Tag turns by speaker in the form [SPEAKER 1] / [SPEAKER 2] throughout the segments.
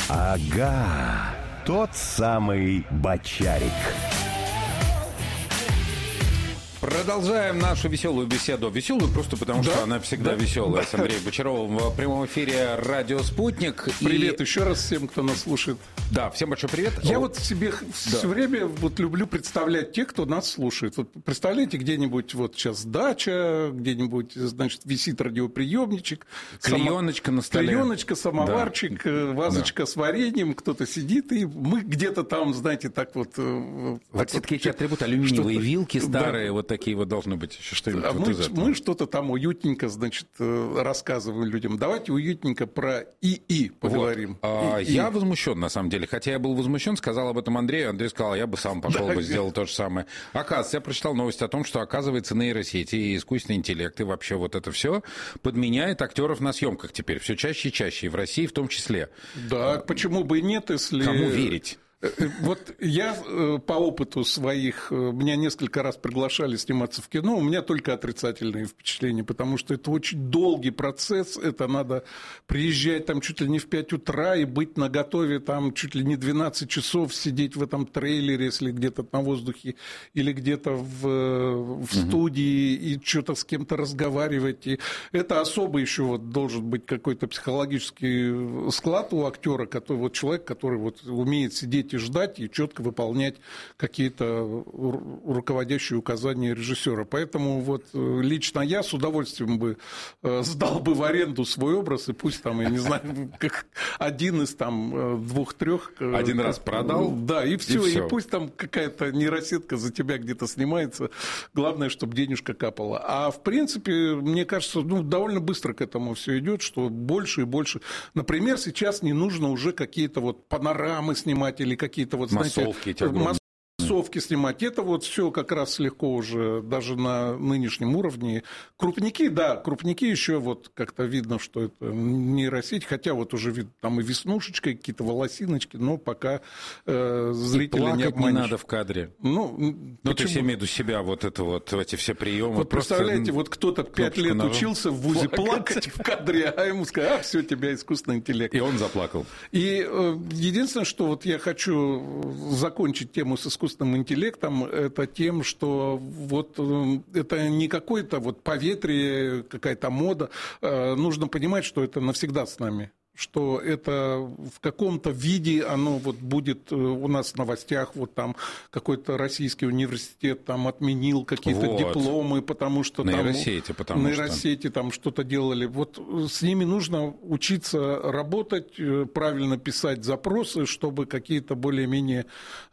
[SPEAKER 1] Ага, тот самый Бочарик.
[SPEAKER 2] Продолжаем нашу веселую беседу. Веселую просто потому, что она всегда веселая. С Андреем Бочаровым в прямом эфире «Радио Спутник».
[SPEAKER 3] Привет еще раз всем, кто нас слушает.
[SPEAKER 2] Да, всем большой привет.
[SPEAKER 3] Я вот себе все время вот люблю представлять тех, кто нас слушает. Вот представляете, где-нибудь вот сейчас дача, где-нибудь, значит, висит радиоприемничек.
[SPEAKER 2] Клееночка на столе.
[SPEAKER 3] Клееночка, самоварчик, вазочка с вареньем, кто-то сидит, и мы где-то там, знаете, так вот...
[SPEAKER 2] Вот все такие атрибуты, алюминиевые вилки старые, вот такие вот должны быть еще что-нибудь вот из этого.
[SPEAKER 3] Мы что-то там уютненько, значит, рассказываем людям. Давайте уютненько про ИИ поговорим.
[SPEAKER 2] Вот. Я возмущен, на самом деле. Хотя я был возмущен, сказал об этом Андрею. Андрей сказал, я бы сам пошел бы сделал то же самое. Оказывается, я прочитал новость о том, что, оказывается, нейросети и искусственный интеллект и вообще вот это все подменяет актеров на съемках теперь все чаще и чаще, и в России в том числе.
[SPEAKER 3] Да, почему бы и нет, если...
[SPEAKER 2] Кому верить?
[SPEAKER 3] Вот я по опыту своих, меня несколько раз приглашали сниматься в кино, у меня только отрицательные впечатления, потому что это очень долгий процесс, это надо приезжать там чуть ли не в 5 утра и быть наготове там чуть ли не 12 часов, сидеть в этом трейлере, если где-то на воздухе, или где-то в студии, и что-то с кем-то разговаривать. И это особо еще вот должен быть какой-то психологический склад у актера, который, вот человек, который вот умеет сидеть и ждать, и четко выполнять какие-то руководящие указания режиссера. Поэтому вот лично я с удовольствием бы сдал бы в аренду свой образ, и пусть там, я не знаю, как один из там 2-3...
[SPEAKER 2] Один раз продал?
[SPEAKER 3] Да, и все. И пусть там какая-то нейросетка за тебя где-то снимается. Главное, чтобы денежка капала. А в принципе, мне кажется, довольно быстро к этому все идет, что больше и больше. Например, сейчас не нужно уже какие-то вот панорамы снимать или какие-то вот,
[SPEAKER 2] массовки,
[SPEAKER 3] знаете, массовки снимать. Это вот все как раз легко уже даже на нынешнем уровне. Крупники, да, крупники еще вот как-то видно, что это нейросеть, хотя вот уже видно там и веснушечка, и какие-то волосиночки, но пока зрители не обманешь.
[SPEAKER 2] Не надо в кадре. Ну, то есть я имею в виду себя, вот это вот, эти все приемы.
[SPEAKER 3] Вот представляете, вот кто-то 5 лет учился в вузе плакать в кадре, а ему сказали, все, тебя искусственный интеллект.
[SPEAKER 2] И он заплакал.
[SPEAKER 3] И единственное, что вот я хочу закончить тему с искусственным интеллектом, это тем, что вот это не какое-то вот поветрие, какая-то мода. Нужно понимать, что это навсегда с нами. Что это в каком-то виде оно вот будет у нас в новостях, вот там какой-то российский университет там отменил какие-то дипломы, потому что нейросети там что-то делали. Вот с ними нужно учиться работать, правильно писать запросы, чтобы какие-то более-менее...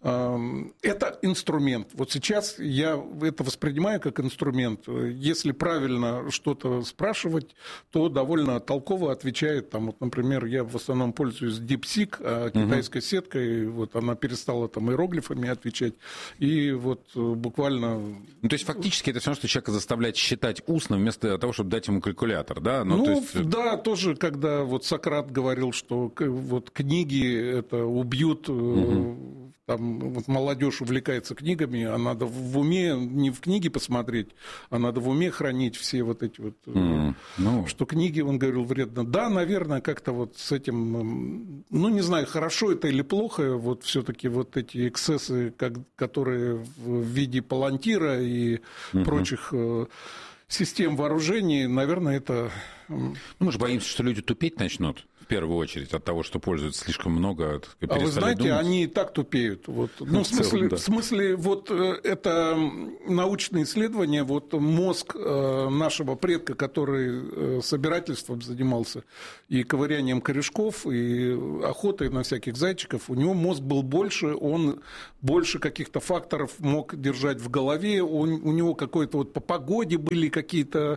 [SPEAKER 3] Это инструмент. Вот сейчас я это воспринимаю как инструмент. Если правильно что-то спрашивать, то довольно толково отвечает там, вот, например, я в основном пользуюсь DeepSeek, а китайской сеткой, вот она перестала там иероглифами отвечать, и вот буквально...
[SPEAKER 2] Ну, то есть, фактически, это все равно, что человека заставлять считать устно, вместо того, чтобы дать ему калькулятор, да?
[SPEAKER 3] Ну, то есть... да, тоже, когда вот Сократ говорил, что вот книги это убьют... Там вот молодежь увлекается книгами, а надо в уме не в книге посмотреть, а надо в уме хранить все вот эти вот, что книги, он говорил, вредно. Да, наверное, как-то вот с этим, ну, не знаю, хорошо это или плохо, вот все-таки вот эти эксцессы, которые в виде палантира и прочих систем вооружений, наверное, это...
[SPEAKER 2] Ну, мы же боимся, что люди тупеть начнут. В первую очередь от того, что пользуются слишком много, перестали
[SPEAKER 3] А вы знаете,
[SPEAKER 2] думать.
[SPEAKER 3] Они и так тупеют. Вот. Ну, в смысле, вот это научное исследование, вот мозг нашего предка, который собирательством занимался, и ковырянием корешков, и охотой на всяких зайчиков, у него мозг был больше, он больше каких-то факторов мог держать в голове, у него какое-то вот по погоде были какие-то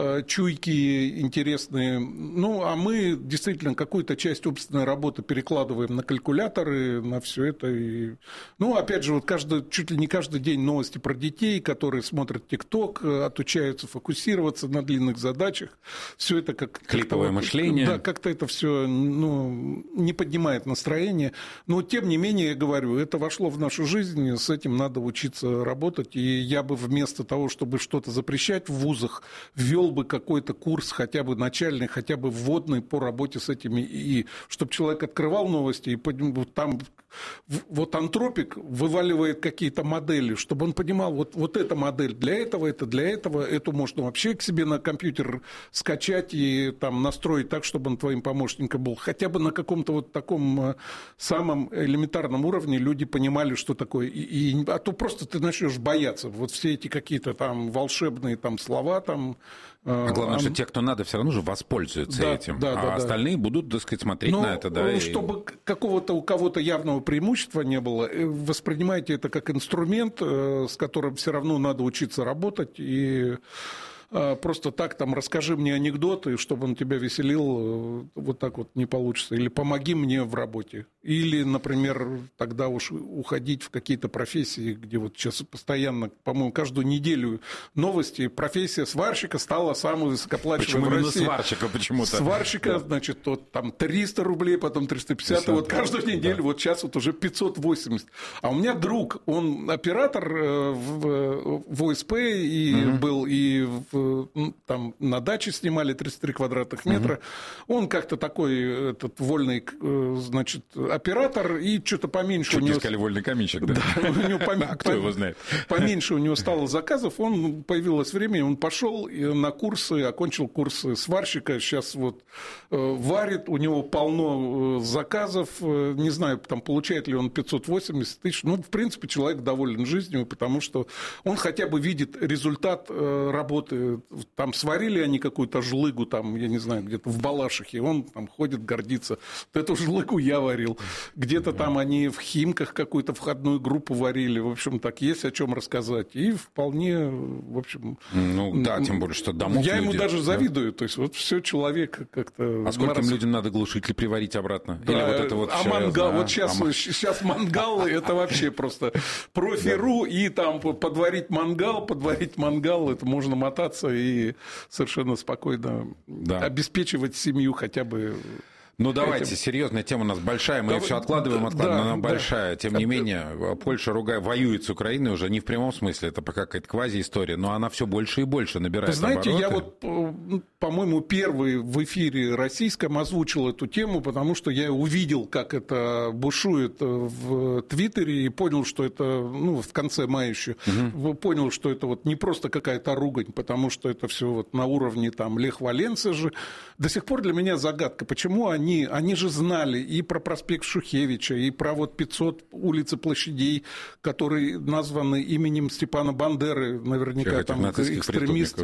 [SPEAKER 3] чуйки интересные. Ну, а мы действительно какую-то часть умственной работы перекладываем на калькуляторы, на все это. И... Ну, опять же, вот чуть ли не каждый день новости про детей, которые смотрят ТикТок, отучаются фокусироваться на длинных задачах. Все это
[SPEAKER 2] клиповое мышление.
[SPEAKER 3] Да, как-то это все не поднимает настроение. Но, тем не менее, я говорю, это вошло в нашу жизнь, с этим надо учиться работать. И я бы вместо того, чтобы что-то запрещать в вузах, ввел бы какой-то курс, хотя бы начальный, хотя бы вводный по работе с этим этими, и чтобы человек открывал новости, и там вот антропик вываливает какие-то модели, чтобы он понимал, вот эта модель для этого, это для этого, эту можно вообще к себе на компьютер скачать и там настроить так, чтобы он твоим помощником был. Хотя бы на каком-то вот таком самом элементарном уровне люди понимали, что такое. А то просто ты начнешь бояться. Вот все эти какие-то там волшебные там слова там.
[SPEAKER 2] А главное, что те, кто надо, все равно же воспользуются этим. А остальные будут, так сказать, смотреть на это. Да,
[SPEAKER 3] чтобы какого-то у кого-то явного преимущества не было, воспринимайте это как инструмент, с которым все равно надо учиться работать. И просто так там расскажи мне анекдоты, чтобы он тебя веселил, вот так вот не получится. Или помоги мне в работе. Или, например, тогда уж уходить в какие-то профессии, где вот сейчас постоянно, по-моему, каждую неделю новости, профессия сварщика стала самой высокооплачиваемой в России.
[SPEAKER 2] Почему именно сварщика почему-то?
[SPEAKER 3] Сварщика, значит, вот, там 300 рублей, потом 350, 50, вот каждую неделю, вот сейчас вот уже 580. А у меня друг, он оператор в ОСП и был, и там на даче снимали 33 квадратных метра. Он как-то такой этот вольный, значит, оператор, и что-то поменьше
[SPEAKER 2] чуть
[SPEAKER 3] у него...
[SPEAKER 2] сказали вольный комичек, да?
[SPEAKER 3] А кто его знает? Поменьше у него стало заказов, появилось время, он пошел на курсы, окончил курсы сварщика, сейчас вот варит, у него полно заказов, не знаю, там получает ли он 580 тысяч, ну, в принципе, человек доволен жизнью, потому что он хотя бы видит результат работы. Там сварили они какую-то жлыгу, там, я не знаю, где-то в Балашихе, он там ходит, гордится. Вот эту жлыгу я варил. Где-то там они в Химках какую-то входную группу варили. В общем, так есть о чем рассказать. И вполне, в общем...
[SPEAKER 2] Ну, да, тем более, что домов
[SPEAKER 3] я
[SPEAKER 2] люди,
[SPEAKER 3] ему даже завидую. То есть, вот все человек как-то...
[SPEAKER 2] А скольким людям надо глушители приварить обратно?
[SPEAKER 3] Да,
[SPEAKER 2] или вот это вот
[SPEAKER 3] все, мангал, вот сейчас мангалы, это вообще просто профи.ру, и там подварить мангал, это можно мотаться и совершенно спокойно обеспечивать семью хотя бы...
[SPEAKER 2] Ну, давайте, серьезная тема у нас большая, мы ее все откладываем, но она большая. Тем не менее, Польша воюет с Украиной уже не в прямом смысле, это пока какая-то квази-история, но она все больше и больше набирает
[SPEAKER 3] обороты. Знаете, я вот, по-моему, первый в эфире российском озвучил эту тему, потому что я увидел, как это бушует в Твиттере, и понял, что это, ну, в конце мая еще, понял, что это вот не просто какая-то ругань, потому что это все вот на уровне там Лех Валенса же. До сих пор для меня загадка, почему они же знали и про проспект Шухевича, и про вот 500 улиц и площадей, которые названы именем Степана Бандеры, наверняка там экстремист,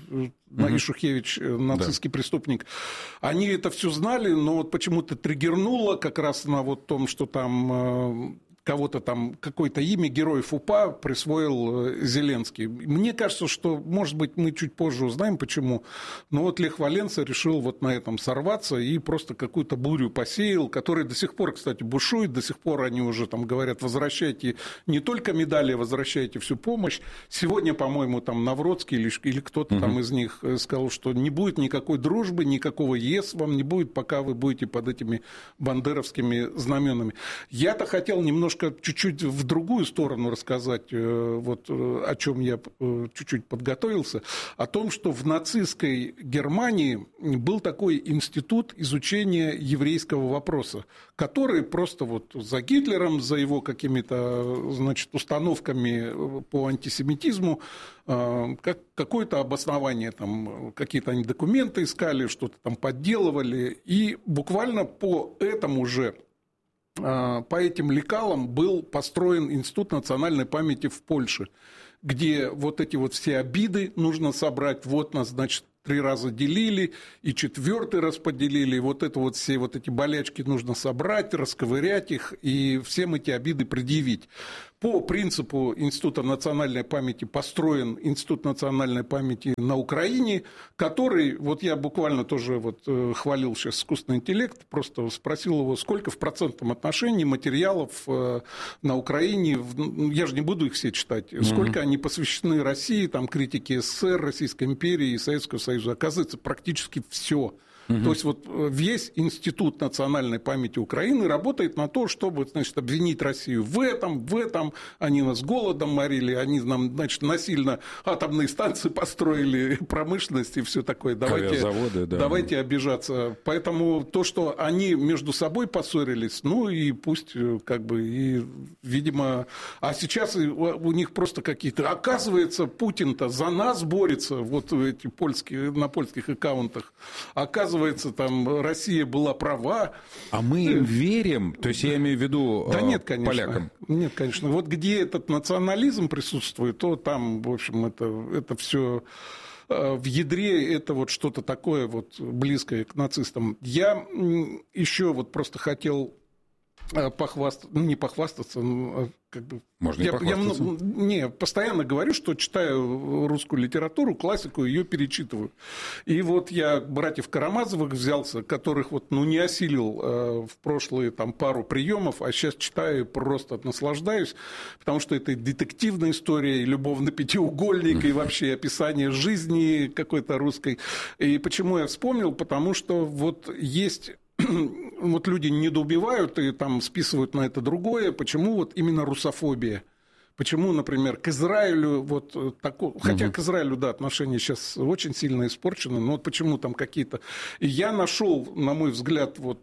[SPEAKER 3] и Шухевич нацистский преступник. Они это все знали, но вот почему-то триггернуло как раз на вот том, что там... кого-то там, какое-то имя героев УПА присвоил Зеленский. Мне кажется, что, может быть, мы чуть позже узнаем, почему, но вот Лех Валенса решил вот на этом сорваться и просто какую-то бурю посеял, которая до сих пор, кстати, бушует, до сих пор они уже там говорят, возвращайте не только медали, возвращайте всю помощь. Сегодня, по-моему, там Навроцкий или кто-то там из них сказал, что не будет никакой дружбы, никакого ЕС вам не будет, пока вы будете под этими бандеровскими знаменами. Я-то хотел немножко чуть-чуть в другую сторону рассказать, вот о чем я чуть-чуть подготовился, о том, что в нацистской Германии был такой институт изучения еврейского вопроса, который просто вот за Гитлером, за его какими-то, значит, установками по антисемитизму, какое-то обоснование, там, какие-то они документы искали, что-то там подделывали, и буквально по этому же по этим лекалам был построен Институт национальной памяти в Польше, где вот эти вот все обиды нужно собрать, вот нас, значит, 3 раза делили, и 4-й раз поделили, и вот это вот все вот эти болячки нужно собрать, расковырять их, и всем эти обиды предъявить. По принципу Института национальной памяти построен Институт национальной памяти на Украине, который, вот я буквально тоже вот хвалил сейчас искусственный интеллект, просто спросил его, сколько в процентном отношении материалов на Украине, я же не буду их все читать, сколько они посвящены России, там, критике СССР, Российской империи и Советского Союза. Оказывается, практически все. То есть вот весь Институт национальной памяти Украины работает на то, чтобы, значит, обвинить Россию в этом, они нас голодом морили, они нам, значит, насильно атомные станции построили, промышленность и все такое. Давайте обижаться. Поэтому то, что они между собой поссорились, ну и пусть как бы и, видимо, а сейчас у них просто какие-то, оказывается, Путин-то за нас борется, вот эти польские, на польских аккаунтах, оказывается, там Россия была права.
[SPEAKER 2] А мы им верим? То есть я имею в виду
[SPEAKER 3] да нет, конечно,
[SPEAKER 2] полякам?
[SPEAKER 3] Нет, конечно. Вот где этот национализм присутствует, то там, в общем, это все в ядре, это вот что-то такое вот близкое к нацистам. Я еще вот просто хотел не похвастаться, как бы...
[SPEAKER 2] Можно и похвастаться.
[SPEAKER 3] Я постоянно говорю, что читаю русскую литературу, классику, ее перечитываю. И вот я братьев Карамазовых взялся, которых вот, не осилил в прошлые там, пару приемов, а сейчас читаю и просто наслаждаюсь, потому что это и детективная история, и любовный пятиугольник, и вообще описание жизни какой-то русской. И почему я вспомнил? Потому что вот есть... Вот люди недоубивают и там списывают на это другое. Почему вот именно русофобия? Почему, например, к Израилю вот такое... Хотя к Израилю, да, отношения сейчас очень сильно испорчены, но вот почему там какие-то... И я нашел, на мой взгляд, вот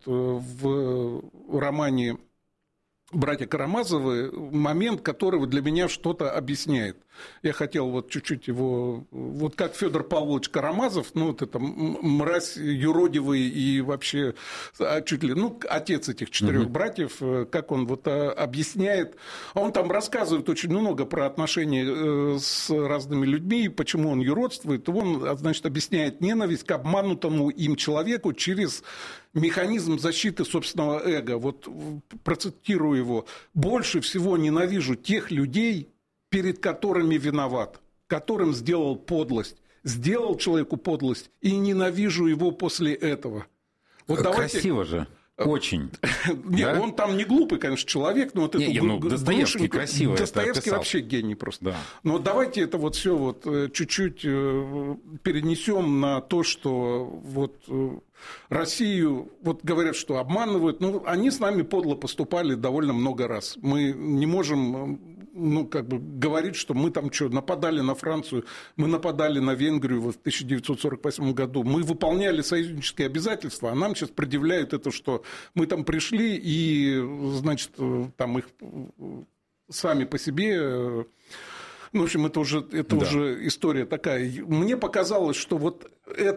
[SPEAKER 3] в романе «Братья Карамазовы» момент, который для меня что-то объясняет. Я хотел вот чуть-чуть его... Вот как Федор Павлович Карамазов, вот это мразь юродивый и вообще чуть ли... отец этих 4 братьев, как он вот объясняет. Он там рассказывает очень много про отношения с разными людьми, почему он юродствует. Он, значит, объясняет ненависть к обманутому им человеку через механизм защиты собственного эго. Вот процитирую его. «Больше всего ненавижу тех людей, перед которыми виноват, которым сделал подлость. Сделал человеку подлость и ненавижу его после этого». Вот
[SPEAKER 2] красиво же. Очень.
[SPEAKER 3] Нет, он там не глупый, конечно, человек, но вот это
[SPEAKER 2] Достоевский красиво.
[SPEAKER 3] Достоевский вообще гений просто.
[SPEAKER 2] Да.
[SPEAKER 3] Но давайте это вот все вот чуть-чуть перенесем на то, что вот Россию, вот говорят, что обманывают, они с нами подло поступали довольно много раз. Мы не можем, говорить, что мы там нападали на Францию, мы нападали на Венгрию в 1948 году, мы выполняли союзнические обязательства, а нам сейчас предъявляют это, что мы там пришли и, значит, там их сами по себе... в общем, это уже история такая. Мне показалось, что вот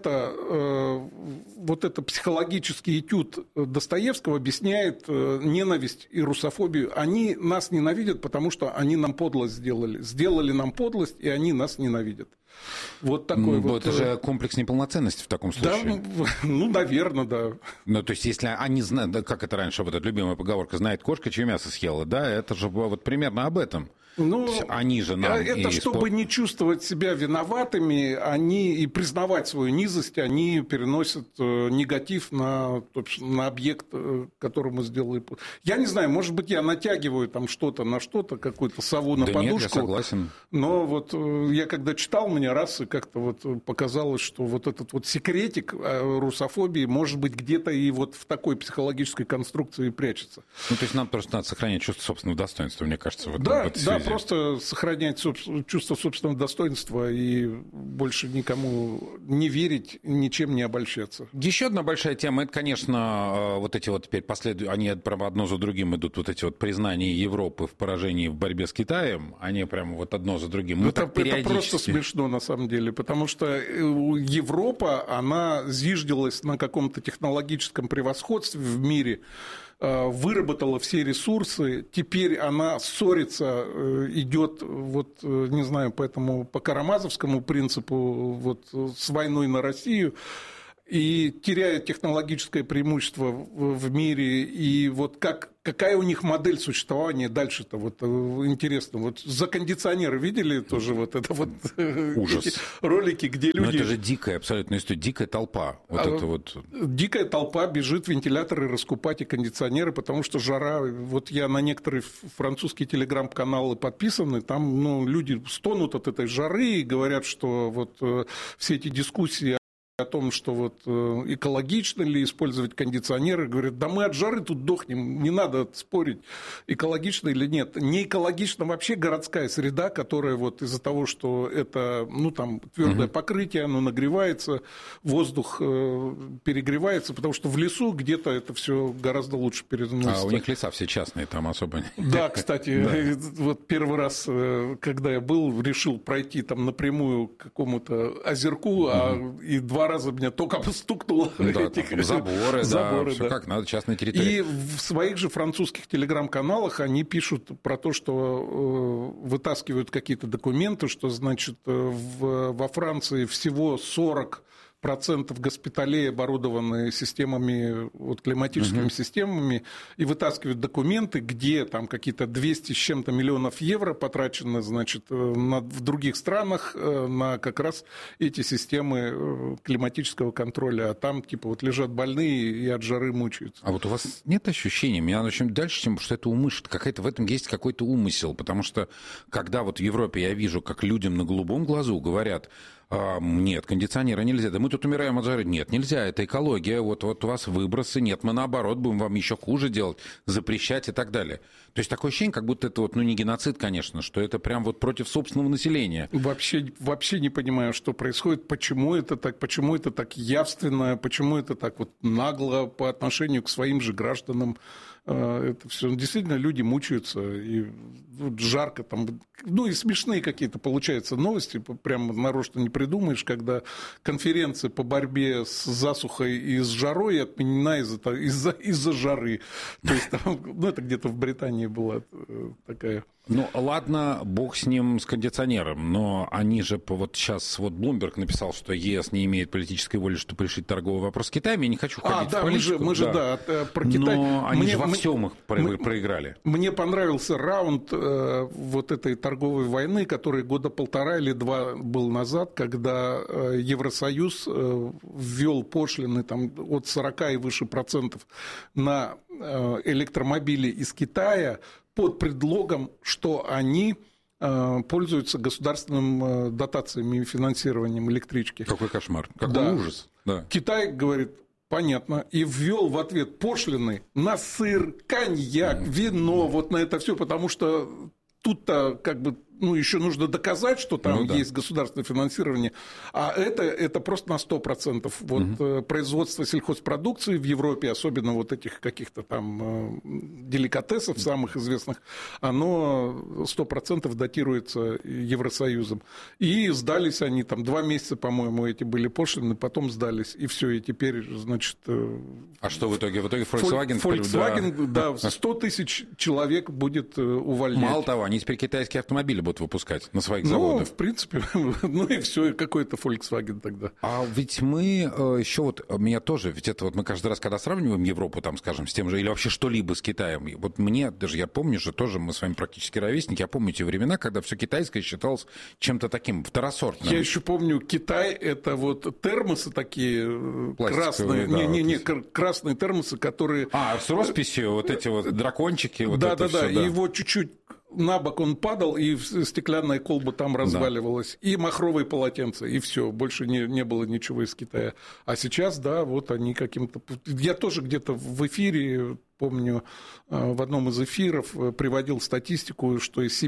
[SPEAKER 3] это психологический этюд Достоевского объясняет ненависть и русофобию. Они нас ненавидят, потому что они нам подлость сделали. Сделали нам подлость, и они нас ненавидят. Вот такой вот...
[SPEAKER 2] Это же комплекс неполноценности в таком случае.
[SPEAKER 3] Да, наверное, да.
[SPEAKER 2] То есть, если они знают, как это раньше, вот эта любимая поговорка, знает кошка, чье мясо съела, да, это же вот примерно об этом. Они же нам...
[SPEAKER 3] Это чтобы не чувствовать себя виноватыми, они и признавать свою низость, они переносят негатив на объект, который мы сделали. Я не знаю, может быть, я натягиваю там что-то на что-то, какую-то сову на подушку.
[SPEAKER 2] Нет, я согласен.
[SPEAKER 3] Но вот я когда читал, мне раз и как-то вот показалось, что вот этот вот секретик русофобии, может быть, где-то и вот в такой психологической конструкции прячется.
[SPEAKER 2] То есть нам просто надо сохранять чувство собственного достоинства, мне кажется, в этой связи.
[SPEAKER 3] Да, просто сохранять чувство собственного достоинства и больше никому не верить, ничем не обольщаться.
[SPEAKER 2] Еще одна большая тема, это, конечно, вот эти вот теперь они прямо одно за другим идут, вот эти вот признания Европы в поражении в борьбе с Китаем, они прямо вот одно за другим.
[SPEAKER 3] Это просто смешно, на самом деле, потому что Европа, она зиждилась на каком-то технологическом превосходстве в мире, выработала все ресурсы, теперь она ссорится, идет, вот, не знаю, по карамазовскому принципу, вот, с войной на Россию, и теряет технологическое преимущество в мире, и вот какая у них модель существования дальше-то, вот интересно. Вот за кондиционеры видели тоже вот это вот
[SPEAKER 2] ужас.
[SPEAKER 3] Ролики, где люди...
[SPEAKER 2] Но это же дикая абсолютно история, дикая толпа.
[SPEAKER 3] Дикая толпа бежит вентиляторы раскупать и кондиционеры, потому что жара. Вот я на некоторые французские телеграм-каналы подписаны, там люди стонут от этой жары и говорят, что вот все эти дискуссии о том, что вот экологично ли использовать кондиционеры, говорят, да мы от жары тут дохнем, не надо спорить, экологично или нет. Не экологично вообще городская среда, которая вот из-за того, что это, ну, там, твердое покрытие, оно нагревается, воздух перегревается, потому что в лесу где-то это все гораздо лучше переносится.
[SPEAKER 2] А у них леса все частные, там особо не...
[SPEAKER 3] Да, кстати, вот первый раз, когда я был, решил пройти там напрямую к какому-то озерку, и 2 раза меня только стукнуло.
[SPEAKER 2] Да, заборы,
[SPEAKER 3] да,
[SPEAKER 2] все как надо, частная территория.
[SPEAKER 3] И в своих же французских телеграм-каналах они пишут про то, что вытаскивают какие-то документы, что, значит, во Франции всего 40% госпиталей оборудованы системами, вот, климатическими системами, и вытаскивают документы, где там какие-то 200 с чем-то миллионов евро потрачено, значит, в других странах на как раз эти системы климатического контроля, а там типа вот лежат больные и от жары мучаются.
[SPEAKER 2] А вот у вас нет ощущения, меня очень дальше, чем что это умышленно, какая-то в этом есть какой-то умысел, потому что когда вот в Европе я вижу, как людям на голубом глазу говорят: нет, кондиционера нельзя. Да мы тут умираем от жары. Нет, нельзя, это экология. Вот у вас выбросы. Нет, мы наоборот будем вам еще хуже делать, запрещать и так далее. То есть такое ощущение, как будто это вот, ну, не геноцид, конечно, что это прям вот против собственного населения.
[SPEAKER 3] Вообще не понимаю, что происходит, почему это так явственно, почему это так вот нагло по отношению к своим же гражданам. Это все действительно люди мучаются, и жарко там, ну и смешные какие-то получаются новости, прямо нарочно не придумаешь, когда конференция по борьбе с засухой и с жарой отменена из-за жары. То есть там, ну, это где-то в Британии была такая.
[SPEAKER 2] Ну, ладно, бог с ним, с кондиционером, но они же, вот сейчас вот Блумберг написал, что ЕС не имеет политической воли, чтобы решить торговый вопрос с Китаем. Я не хочу ходить в политику.
[SPEAKER 3] Мы же про Китай.
[SPEAKER 2] Но они же во всем их проиграли.
[SPEAKER 3] Мне понравился раунд вот этой торговой войны, который 1.5 или 2 был назад, когда Евросоюз ввел пошлины там, от 40 и выше процентов на электромобили из Китая, под предлогом, что они пользуются государственным дотациями и финансированием электрички.
[SPEAKER 2] Какой кошмар, какой ужас. Да.
[SPEAKER 3] Китай говорит: понятно, и ввел в ответ пошлины на сыр, коньяк, вино, вот на это все, потому что тут-то как бы, ну, еще нужно доказать, что там есть государственное финансирование, а это просто на 100%. Вот производство сельхозпродукции в Европе, особенно вот этих каких-то там деликатесов самых известных, оно 100% датируется Евросоюзом. И сдались они там 2 месяца, по-моему, эти были пошлины, потом сдались, и все, и теперь, значит...
[SPEAKER 2] А что в итоге? В итоге Volkswagen...
[SPEAKER 3] Volkswagen, да, 100 тысяч человек будет увольнять.
[SPEAKER 2] Мало того, они теперь китайские автомобили будут выпускать на своих заводах.
[SPEAKER 3] Ну, в принципе, ну и все, какой-то Volkswagen тогда.
[SPEAKER 2] А ведь мы еще вот, меня тоже, ведь это вот мы каждый раз, когда сравниваем Европу, там, скажем, с тем же, или вообще что-либо с Китаем, вот мне даже, я помню же тоже, мы с вами практически ровесники, я помню те времена, когда все китайское считалось чем-то таким второсортным.
[SPEAKER 3] Я еще помню, Китай — это вот термосы такие красные,
[SPEAKER 2] да,
[SPEAKER 3] красные термосы, которые...
[SPEAKER 2] с росписью, вот эти вот дракончики.
[SPEAKER 3] Да, и вот чуть-чуть на бок он падал, и стеклянная колба там разваливалась, и махровые полотенца, и все, больше не было ничего из Китая. А сейчас, да, вот они каким-то... Я тоже где-то в эфире, помню, в одном из эфиров приводил статистику, что из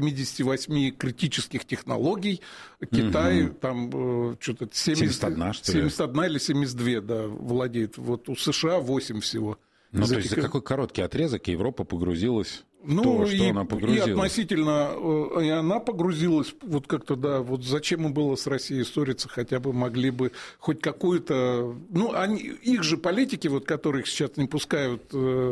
[SPEAKER 3] 78 критических технологий Китай там что-то 71 или 72, да, владеет. Вот у США 8 всего.
[SPEAKER 2] Ну, то есть за какой короткий отрезок Европа погрузилась в
[SPEAKER 3] то,
[SPEAKER 2] что она погрузилась?
[SPEAKER 3] И относительно, и она погрузилась, вот как-то, да, вот зачем им было с Россией ссориться, хотя бы могли бы хоть какую-то... Ну, их же политики, вот, которых сейчас не пускают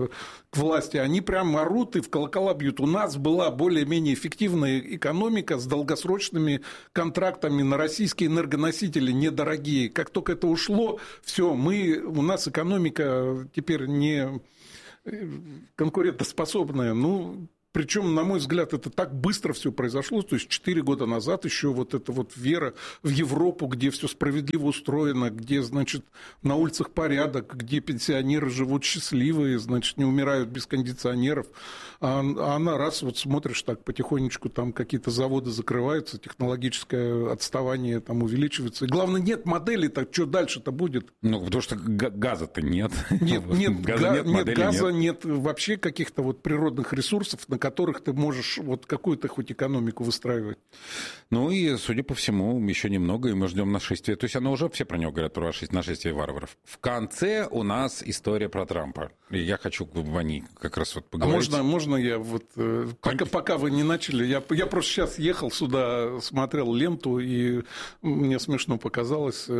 [SPEAKER 3] к власти, они прям орут и в колокола бьют. У нас была более-менее эффективная экономика с долгосрочными контрактами на российские энергоносители недорогие. Как только это ушло, все, у нас экономика теперь не конкурентоспособная. Ну, Причем, на мой взгляд, это так быстро все произошло. То есть 4 года назад еще вот эта вот вера в Европу, где все справедливо устроено, где, значит, на улицах порядок, где пенсионеры живут счастливые, значит, не умирают без кондиционеров. А она раз вот смотришь так потихонечку, там какие-то заводы закрываются, технологическое отставание там увеличивается. И главное, нет модели, так что дальше-то будет?
[SPEAKER 2] Ну, потому что газа-то нет.
[SPEAKER 3] Нет газа, нет вообще каких-то вот природных ресурсов, на которых ты можешь вот какую-то хоть экономику выстраивать.
[SPEAKER 2] Ну и, судя по всему, еще немного, и мы ждем нашествия. То есть оно уже, все про него говорят, про нашествие варваров. В конце у нас история про Трампа. И я хочу о ней как раз вот поговорить.
[SPEAKER 3] А можно я вот, пока вы не начали, я просто сейчас ехал сюда, смотрел ленту, и мне смешно показалось,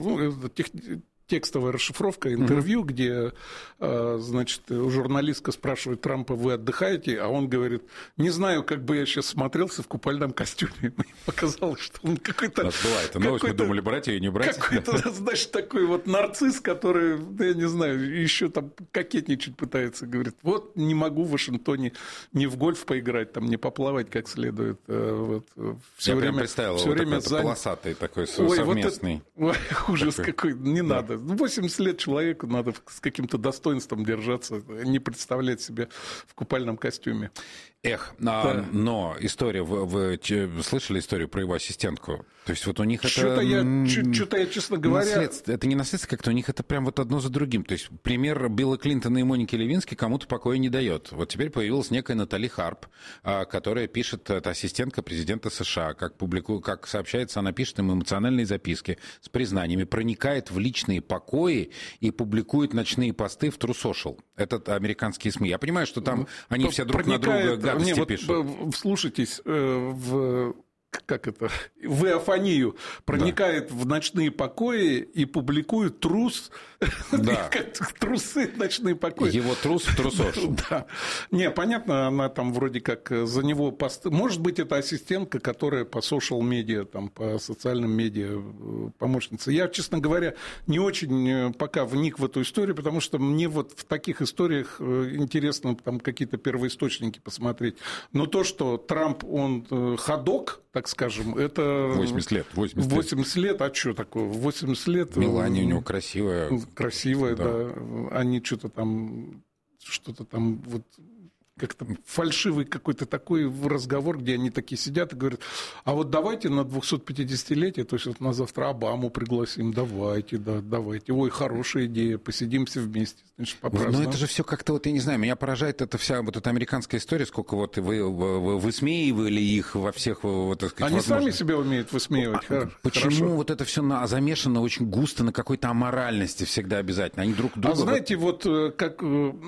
[SPEAKER 3] текстовая расшифровка интервью, где, значит, журналистка спрашивает Трампа: вы отдыхаете? А он говорит: не знаю, как бы я сейчас смотрелся в купальном костюме. Мне показалось, что он какой-то...
[SPEAKER 2] Эта новость, мы думали, брать ее, не брать.
[SPEAKER 3] Какой-то, значит, такой вот нарцисс, который, я не знаю, еще там кокетничать пытается. Говорит: вот не могу в Вашингтоне ни в гольф поиграть, там, не поплавать как следует. Вот,
[SPEAKER 2] я прям представил, вот такой полосатый такой совместный.
[SPEAKER 3] Вот ужас какой, не надо. 80 лет человеку надо с каким-то достоинством держаться, не представлять себя в купальном костюме.
[SPEAKER 2] Да. Но история, вы слышали историю про его ассистентку? То есть вот у них
[SPEAKER 3] что-то я, честно говоря...
[SPEAKER 2] Это не наследство, как-то у них это прям вот одно за другим. То есть пример Билла Клинтона и Моники Левински кому-то покоя не дает. Вот теперь появилась некая Натали Харп, которая пишет, это ассистентка президента США, как сообщается, она пишет им эмоциональные записки с признаниями, проникает в личные покои и публикует ночные посты в True Social. Это американские СМИ. Я понимаю, что там они все друг на друга гадости пишут.
[SPEAKER 3] Вслушайтесь в афонию, проникает в ночные покои и публикует трусы ночные покои.
[SPEAKER 2] Его трус в трусошу.
[SPEAKER 3] Да. Не, понятно, она там вроде как за него... Может быть, это ассистентка, которая по социал-медиа, там, по социальным медиа помощница. Я, честно говоря, не очень пока вник в эту историю, потому что мне вот в таких историях интересно там какие-то первоисточники посмотреть. Но то, что Трамп, он ходок, так скажем, это...
[SPEAKER 2] 80 лет.
[SPEAKER 3] 80 лет, а что такое? 80 лет...
[SPEAKER 2] Мелания у него красивая.
[SPEAKER 3] Красивая, да. Они что-то там вот... как-то фальшивый какой-то такой разговор, где они такие сидят и говорят: а вот давайте на 250-летие, то есть вот на завтра Обаму пригласим, давайте. Ой, хорошая идея, посидим все вместе, значит, попразднуем.
[SPEAKER 2] Но это же все как-то, вот я не знаю, меня поражает эта вся вот эта американская история, сколько вот вы высмеивали их во всех, вот, так сказать,
[SPEAKER 3] они сами себя умеют высмеивать.
[SPEAKER 2] Почему вот это все замешано очень густо на какой-то аморальности всегда обязательно? Они друг друга...
[SPEAKER 3] А знаете, вот как...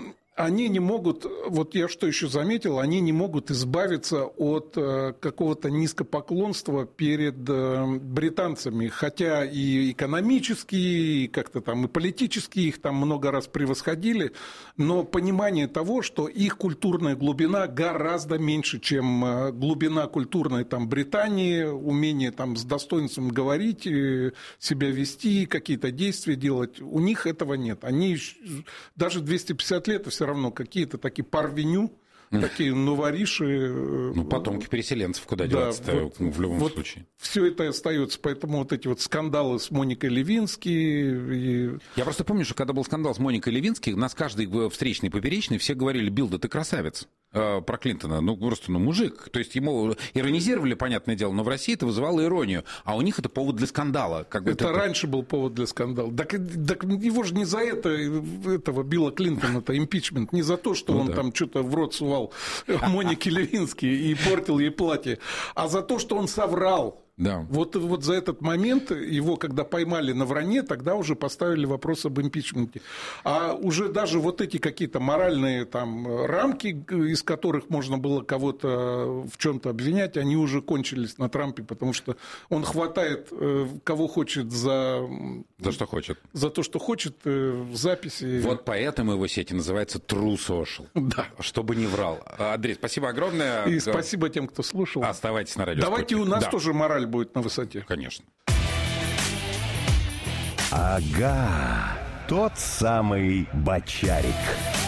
[SPEAKER 3] Они не могут, вот я что еще заметил, они не могут избавиться от какого-то низкопоклонства перед британцами, хотя и экономически, и как-то там и политически их там много раз превосходили, но понимание того, что их культурная глубина гораздо меньше, чем глубина культурной там Британии, умение там с достоинством говорить, себя вести, какие-то действия делать, у них этого нет. Они даже 250 лет все равно какие-то такие парвеню, такие новориши.
[SPEAKER 2] Ну, потомки переселенцев, куда деваться-то, вот, в любом случае.
[SPEAKER 3] Все это остается, поэтому вот эти вот скандалы с Моникой Левински.
[SPEAKER 2] Я просто помню, что когда был скандал с Моникой Левински, у нас каждый встречный, поперечный, все говорили: Билл, да ты красавец. Про Клинтона, просто мужик. То есть ему иронизировали, понятное дело, но в России это вызывало иронию. А у них это повод для скандала.
[SPEAKER 3] Это раньше был повод для скандала. Так его же не за этого Билла Клинтона-то импичмент, не за то, что он там что-то в рот сувал Монике Левински и портил ей платье, а за то, что он соврал.
[SPEAKER 2] Да.
[SPEAKER 3] Вот за этот момент его, когда поймали на вранье, тогда уже поставили вопрос об импичменте. А уже даже вот эти какие-то моральные там рамки, из которых можно было кого-то в чем-то обвинять, они уже кончились на Трампе, потому что он хватает кого хочет за
[SPEAKER 2] что хочет.
[SPEAKER 3] За то, что хочет, в записи.
[SPEAKER 2] Вот поэтому его сеть называется True Social.
[SPEAKER 3] Да.
[SPEAKER 2] Чтобы не врал. Андрей, спасибо огромное.
[SPEAKER 3] И спасибо тем, кто слушал.
[SPEAKER 2] Оставайтесь на радио.
[SPEAKER 3] Давайте у нас тоже мораль будет на высоте.
[SPEAKER 2] Конечно.
[SPEAKER 1] Ага, тот самый Бочарик.